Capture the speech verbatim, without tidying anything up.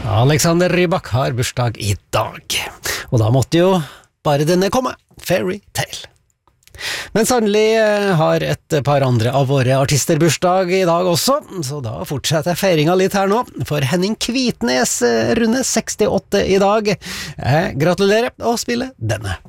Alexander Rybak har bursdag i dag, og da måtte jo bare denne komme, Fairy Tale. Men sannelig har et par andre av våre artister bursdag i dag også, så da fortsetter feiringa litt her nå, for Henning Kvitnes runde sekstiåtte i dag. Jeg gratulerer og spiller denne.